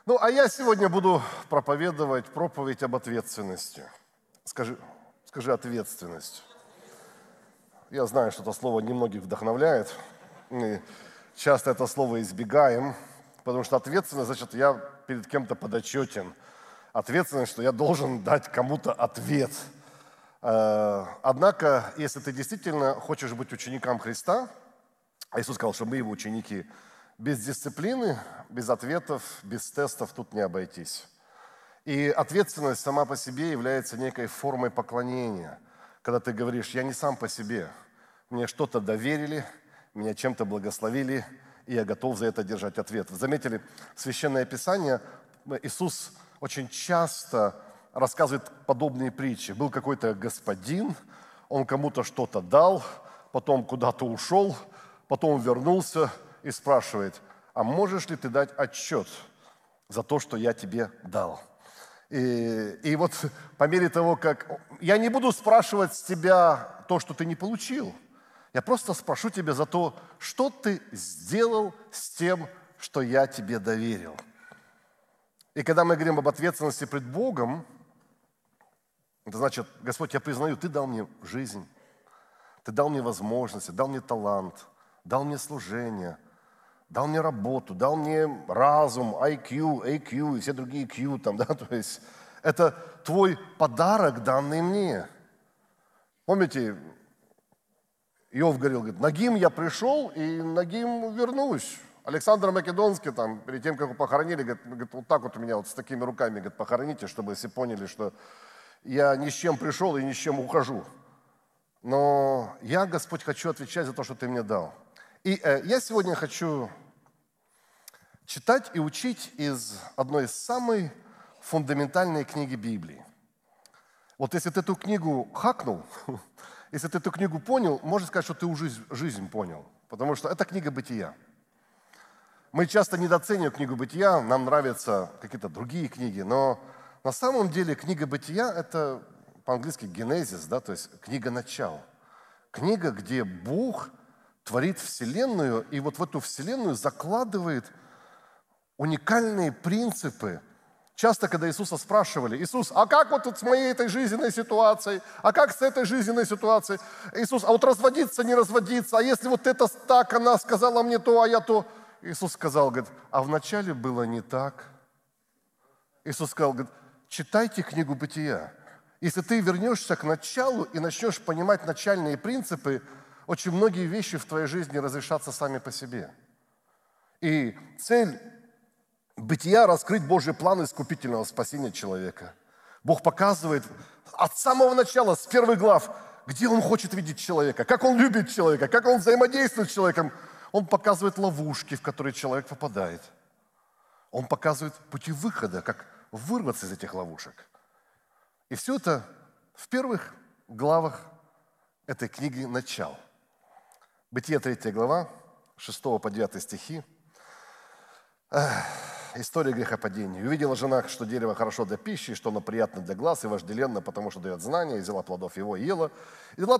Ну, а я сегодня буду проповедовать проповедь об ответственности. Скажи ответственность. Я знаю, что это слово немногих вдохновляет. И часто это слово избегаем, потому что ответственность, значит, я перед кем-то подотчетен. Ответственность, что я должен дать кому-то ответ. Однако, если ты действительно хочешь быть учеником Христа, а Иисус сказал, что мы его ученики, без дисциплины, без ответов, без тестов тут не обойтись. И ответственность сама по себе является некой формой поклонения. Когда ты говоришь, я не сам по себе, мне что-то доверили, меня чем-то благословили, и я готов за это держать ответ. Вы заметили, Священное Писание, Иисус очень часто рассказывает подобные притчи. Был какой-то господин, он кому-то что-то дал, потом куда-то ушел, потом вернулся и спрашивает, а можешь ли ты дать отчет за то, что я тебе дал? И вот по мере того, как... Я не буду спрашивать с тебя то, что ты не получил. Я просто спрошу тебя за то, что ты сделал с тем, что я тебе доверил. И когда мы говорим об ответственности пред Богом, это значит, Господь, я признаю, Ты дал мне жизнь, Ты дал мне возможности, дал мне талант, дал мне служение, дал мне работу, дал мне разум, IQ, AQ и все другие Q там, да, то есть это Твой подарок, данный мне. Помните, Иов говорил, нагим я пришел и нагим вернусь. Александр Македонский, там, перед тем, как его похоронили, говорит, вот так вот у меня вот с такими руками, говорит, похороните, чтобы все поняли, что я ни с чем пришел и ни с чем ухожу. Но я, Господь, хочу отвечать за то, что Ты мне дал. И я сегодня хочу читать и учить из одной из самой фундаментальной книги Библии. Вот если ты эту книгу хакнул, если ты эту книгу понял, можно сказать, что ты уже жизнь понял. Потому что это книга Бытия. Мы часто недооцениваем книгу Бытия, нам нравятся какие-то другие книги, но на самом деле книга Бытия – это по-английски «генезис», да, то есть книга начал. Книга, где Бог творит вселенную, и вот в эту вселенную закладывает уникальные принципы. Часто, когда Иисуса спрашивали, Иисус, а как вот тут с моей этой жизненной ситуацией? А как с этой жизненной ситуацией? Иисус, а вот разводиться, не разводиться? А если вот это так, она сказала мне то, а я то? Иисус сказал, говорит, а вначале было не так. Иисус сказал, говорит, читайте книгу Бытия. Если ты вернешься к началу и начнешь понимать начальные принципы, очень многие вещи в твоей жизни разрешатся сами по себе. И цель Бытия – раскрыть Божий план искупительного спасения человека. Бог показывает от самого начала, с первых глав, где Он хочет видеть человека, как Он любит человека, как Он взаимодействует с человеком. Он показывает ловушки, в которые человек попадает. Он показывает пути выхода, как вырваться из этих ловушек. И все это в первых главах этой книги «Начал». Бытие 3 глава, 6 по 9 стихи. История грехопадения. «Увидела жена, что дерево хорошо для пищи, что оно приятно для глаз и вожделенно, потому что дает знания, и взяла плодов его и ела. И дала